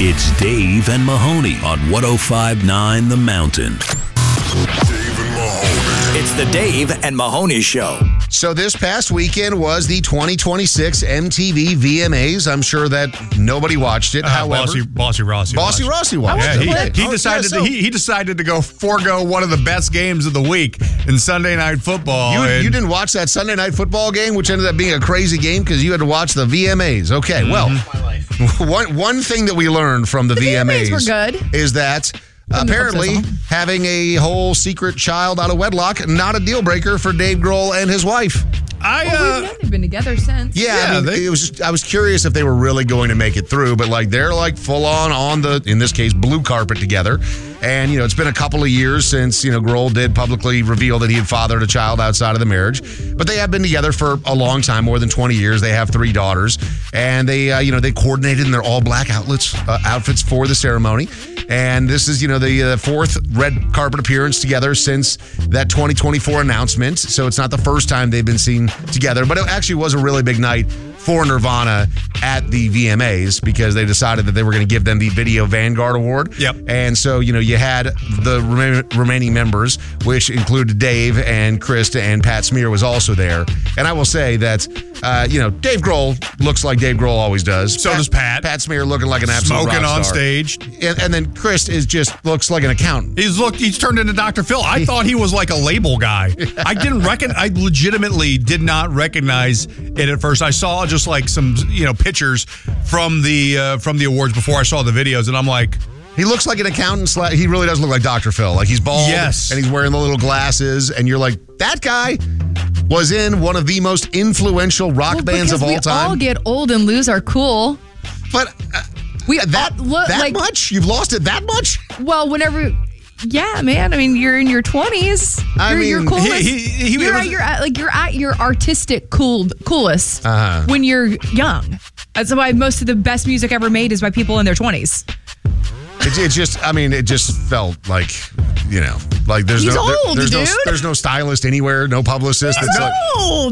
It's Dave and Mahoney on 105.9 The Mountain. Dave and Mahoney. It's the Dave and Mahoney Show. So this past weekend was the 2026 MTV VMAs. I'm sure that nobody watched it. However, Bossy Rossi. Bossy Rossi watched Yeah, it. he decided he decided to forego one of the best games of the week in Sunday Night Football. You didn't watch that Sunday Night Football game, which ended up being a crazy game because you had to watch the VMAs. Okay, well, one thing that we learned from the VMAs were good. is that apparently having a whole secret child out of wedlock, not a deal breaker for Dave Grohl and his wife. They've been together since. I was curious if they were really going to make it through, but they're full on the, in this case, blue carpet together. And, it's been a couple of years since, Grohl did publicly reveal that he had fathered a child outside of the marriage. But they have been together for a long time, more than 20 years. They have 3 daughters. And they, they coordinated in their all-black outfits for the ceremony. And this is, the 4th red carpet appearance together since that 2024 announcement. So it's not the first time they've been seen together. But it actually was a really big night for Nirvana at the VMAs because they decided that they were going to give them the Video Vanguard Award. Yep. And so, you had the remaining members, which included Dave and Krista, and Pat Smear was also there. And I will say that, Dave Grohl looks like Dave Grohl always does. So does Pat. Pat Smear looking like an absolute smoking rock on star. stage. And then Chris looks like an accountant. He's turned into Dr. Phil. I thought he was like a label guy. I legitimately did not recognize it at first. I saw just some pictures from the awards before I saw the videos, and I'm like, he looks like an accountant. He really does look like Dr. Phil. He's bald. Yes. And he's wearing the little glasses, and you're like, that guy was in one of the most influential rock bands of all time. We all get old and lose our cool. But much? You've lost it that much? Well, whenever. Yeah, man. I mean, you're in your 20s. You're coolest. You're at your artistic coolest when you're young. That's why most of the best music ever made is by people in their 20s. It just felt like, there's He's old, there's no stylist anywhere, no publicist. He's old.